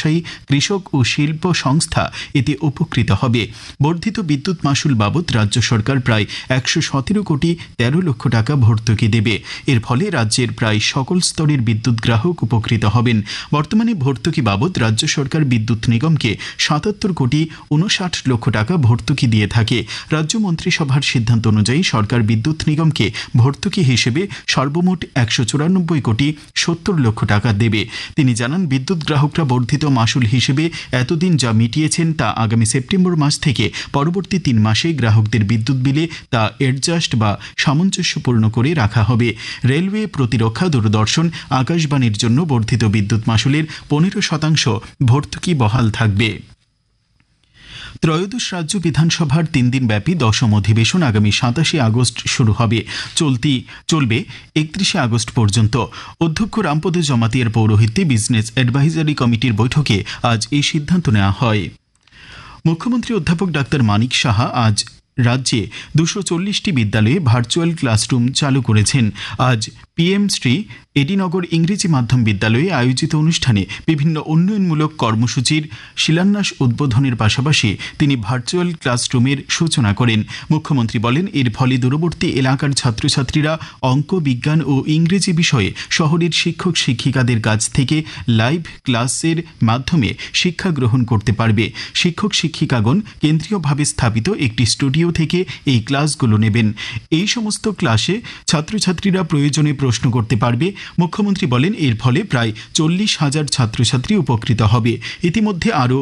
ব্যবসায়ী, কৃষক ও শিল্প সংস্থা এতে উপকৃত হবে। বর্ধিত বিদ্যুৎ মাশুল বাবদ রাজ্য সরকার প্রায় 117 কোটি 13 লক্ষ টাকা ভর্তুকি দেবে। এর ফলে রাজ্যের প্রায় সকল স্তরের বিদ্যুৎ গ্রাহক উপকৃত হবেন। বর্তমানে ভর্তুকি বাবদ রাজ্য সরকার বিদ্যুৎ নিগমকে 77 কোটি 59 লক্ষ টাকা ভর্তুকি দিয়ে থাকে। রাজ্য মন্ত্রিসভার সিদ্ধান্ত অনুযায়ী সরকার বিদ্যুৎ নিগমকে ভর্তুকি হিসেবে সর্বমোট 194 কোটি 70 লক্ষ টাকা দেবে। তিনি জানান, বিদ্যুৎ গ্রাহকরা বর্ধিত মাশুল হিসেবে এতদিন যা মিটিয়েছেন তা আগামী সেপ্টেম্বর মাস থেকে পরবর্তী 3 মাসে গ্রাহকদের বিদ্যুৎ বিলে তা অ্যাডজাস্ট বা সামঞ্জস্যপূর্ণ করে রাখা হবে। রেলওয়ে, প্রতিরক্ষা, দূরদর্শন, আকাশবাণীর জন্য বর্ধিত বিদ্যুৎ মাশুলের 15% ভর্তুকি বহাল থাকবে। ত্রয়োদশ রাজ্য বিধানসভার 3 দিনব্যাপী 10ম অধিবেশন আগামী 27 আগস্ট শুরু হবে, চলবে 31 আগস্ট পর্যন্ত। অধ্যক্ষ রামপদ জমাতিয়ার পৌরোহিত্যে বিজনেস অ্যাডভাইজারি কমিটির বৈঠকে আজ এই সিদ্ধান্ত নেওয়া হয়। মুখ্যমন্ত্রী অধ্যাপক ডাক্তার মানিক সাহা আজ রাজ্যে 240টি বিদ্যালয়ে ভার্চুয়াল ক্লাসরুম চালু করেছেন। আজ PM শ্রী এডিনগর ইংরেজি মাধ্যম বিদ্যালয়ে আয়োজিত অনুষ্ঠানে বিভিন্ন উন্নয়নমূলক কর্মসূচির শিলান্যাস উদ্বোধনের পাশাপাশি তিনি ভার্চুয়াল ক্লাসরুমের সূচনা করেন। মুখ্যমন্ত্রী বলেন, এর ফলে দূরবর্তী এলাকার ছাত্রছাত্রীরা অঙ্ক, বিজ্ঞান ও ইংরেজি বিষয়ে শহরের শিক্ষক শিক্ষিকাদের কাছ থেকে লাইভ ক্লাসের মাধ্যমে শিক্ষা গ্রহণ করতে পারবে। শিক্ষক শিক্ষিকাগণ কেন্দ্রীয়ভাবে স্থাপিত একটি স্টুডিও থেকে এই ক্লাসগুলো নেবেন। এই সমস্ত ক্লাসে ছাত্রছাত্রীরা প্রয়োজনে প্রশ্ন করতে পারবে। মুখ্যমন্ত্রী বলেন, এর ফলে প্রায় 40,000 ছাত্রছাত্রী উপকৃত হবে। ইতিমধ্যে আরও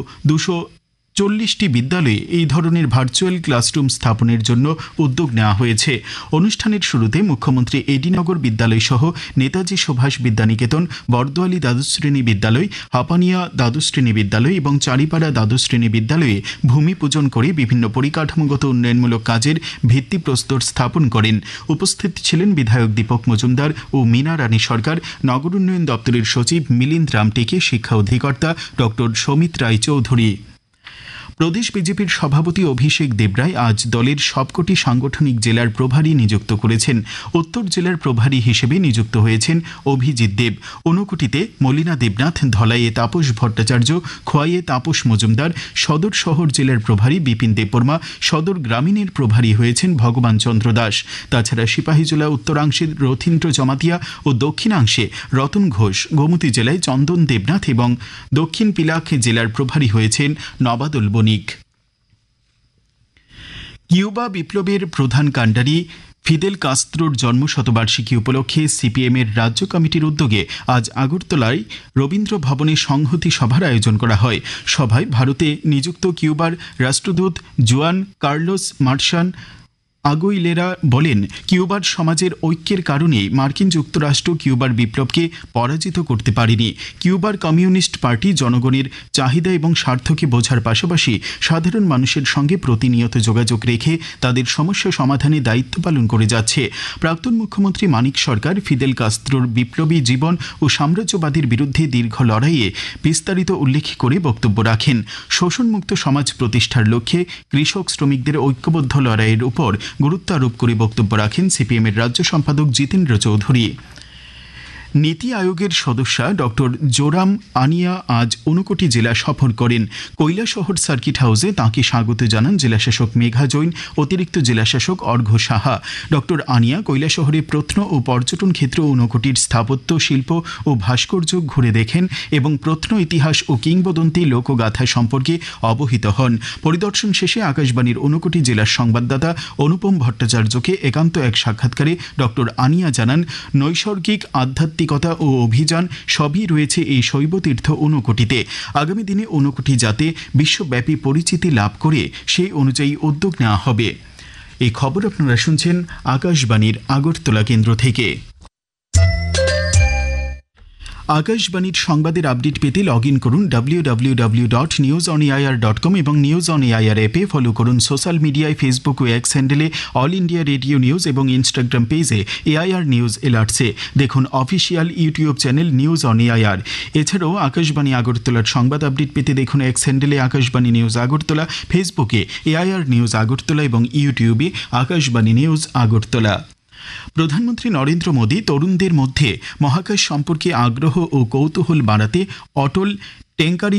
240টি বিদ্যালয়ে এই ধরনের ভার্চুয়াল ক্লাসরুম স্থাপনের জন্য উদ্যোগ নেওয়া হয়েছে। অনুষ্ঠানের শুরুতে মুখ্যমন্ত্রী এডিনগর বিদ্যালয় সহ নেতাজি সুভাষ বিদ্যানিকেতন, বরদোয়ালি দ্বাদশ শ্রেণী বিদ্যালয়, হাপানিয়া দ্বাদশ শ্রেণী বিদ্যালয় এবং চারিপাড়া দ্বাদশ শ্রেণী বিদ্যালয়ে ভূমি পূজন করে বিভিন্ন পরিকাঠামোগত উন্নয়নমূলক কাজের ভিত্তিপ্রস্তর স্থাপন করেন। উপস্থিত ছিলেন বিধায়ক দীপক মজুমদার ও মীনা রানী সরকার, নগর উন্নয়ন দপ্তরের সচিব মিলিন্দ রামটেকে, শিক্ষা অধিকর্তা ডক্টর সমিত রায়চৌধুরী। প্রদেশ বিজেপির সভাপতি অভিষেক দেবরায় আজ দলের সবকটি সাংগঠনিক জেলার প্রভারী নিযুক্ত করেছেন। উত্তর জেলার প্রভারী হিসেবে নিযুক্ত হয়েছেন অভিজিৎ দেব। ঊনকোটিতে মলিনা দেবনাথ, ধলাইয়ে তাপস ভট্টাচার্য, খোয়াইয়ে তাপস মজুমদার। সদর শহর জেলার প্রভারী বিপিন দেববর্মা, সদর গ্রামীণের প্রভারী হয়েছেন ভগবান চন্দ্র দাস। তাছাড়া সিপাহীজলা উত্তরাংশে রথীন্দ্র জমাতিয়া ও দক্ষিণাংশে রতন ঘোষ, গোমতী জেলায় চন্দন দেবনাথ এবং দক্ষিণ পিলাখ জেলার প্রভারী হয়েছেন নবাদল বণিক। কিউবা বিপ্লবের প্রধান কাণ্ডারি ফিদেল কাস্ত্রোর জন্মশতবার্ষিকী উপলক্ষে সিপিএমের রাজ্য কমিটির উদ্যোগে আজ আগরতলায় রবীন্দ্র ভবনে সংহতি সভার আয়োজন করা হয়। সভায় ভারতে নিযুক্ত কিউবার রাষ্ট্রদূত জুয়ান কার্লোস মার্শান আগুইলেরা বলেন, কিউবার সমাজের ঐক্যের কারণেই মার্কিন যুক্তরাষ্ট্র কিউবার বিপ্লবকে পরাজিত করতে পারেনি। কিউবার কমিউনিস্ট পার্টি জনগণের চাহিদা এবং স্বার্থকে বোঝার পাশাপাশি সাধারণ মানুষের সঙ্গে প্রতিনিয়ত যোগাযোগ রেখে তাদের সমস্যা সমাধানে দায়িত্ব পালন করে যাচ্ছে। প্রাক্তন মুখ্যমন্ত্রী মানিক সরকার ফিদেল কাস্ত্রোর বিপ্লবী জীবন ও সাম্রাজ্যবাদের বিরুদ্ধে দীর্ঘ লড়াইয়ে বিস্তারিত উল্লেখ করে বক্তব্য রাখেন। শোষণমুক্ত সমাজ প্রতিষ্ঠার লক্ষ্যে কৃষক শ্রমিকদের ঐক্যবদ্ধ লড়াইয়ের উপর গুরুত্ব আরোপ করে বক্তব্য রাখেন সিপিএমের রাজ্য সম্পাদক জিতেন্দ্র চৌধুরী। নীতি আয়োগের সদস্যা ডক্টর জোরাম আনিয়া আজ ঊনকোটি জেলা সফর করেন। কৈলাসহর সার্কিট হাউসে তাঁকে স্বাগত জানান জেলাশাসক মেঘা জৈন, অতিরিক্ত জেলাশাসক অর্ঘ্য সাহা। ডক্টর আনিয়া কৈলাসহরে প্রত্ন ও পর্যটন ক্ষেত্র ঊনকোটির স্থাপত্য, শিল্প ও ভাস্কর্য ঘুরে দেখেন এবং প্রত্ন ইতিহাস ও কিংবদন্তি লোকগাথা সম্পর্কে অবহিত হন। পরিদর্শন শেষে আকাশবাণীর ঊনকোটি জেলার সংবাদদাতা অনুপম ভট্টাচার্যকে একান্ত এক সাক্ষাৎকারে ডক্টর আনিয়া জানান, নৈসর্গিক আধ্যাত্মিকতা ও অভিযান সবই রয়েছে এই শৈবতীর্থ ঊনকোটিতে। আগামী দিনে ঊনকোটি যাতে বিশ্বব্যাপী পরিচিতি লাভ করে সেই অনুযায়ী উদ্যোগ নেওয়া হবে। এই খবর আপনারা শুনছেন আকাশবাণীর আগরতলা কেন্দ্র থেকে। আকাশবাণীর সংবাদের আপডেট পেতে লগ ইন করুন www.newsonair.com এবং নিউজ অন এআইআর অ্যাপে ফলো করুন। সোশ্যাল মিডিয়ায় ফেসবুক ও এক্স হ্যান্ডেলে অল ইন্ডিয়া রেডিও নিউজ এবং ইনস্টাগ্রাম পেজে এআইআর নিউজ এলার্টসে দেখুন official YouTube channel news on AIR. এছাড়াও আকাশবাণী আগরতলার সংবাদ আপডেট পেতে দেখুন এক্স হ্যান্ডেলে আকাশবাণী নিউজ আগরতলা, ফেসবুকে এআইআর নিউজ আগরতলা এবং ইউটিউবে আকাশবাণী নিউজ আগরতলা। প্রধানমন্ত্রী নরেন্দ্র মোদী তরুণদের মধ্যে মহাকাশ সম্পর্কে আগ্রহ ও কৌতূহল বাড়াতে অটল টেঙ্কারি